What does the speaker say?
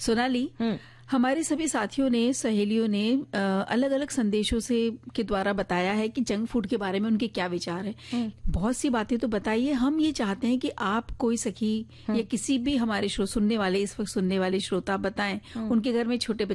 सोनाली, हमारे सभी साथियों ने, सहेलियों ने अलग अलग संदेशों से के द्वारा बताया है कि जंक फूड के बारे में उनके क्या विचार है। बहुत सी बातें तो बताइए। हम ये चाहते हैं कि आप कोई सखी या किसी भी हमारे सुनने वाले, इस वक्त सुनने वाले श्रोता बताएं, उनके घर में छोटे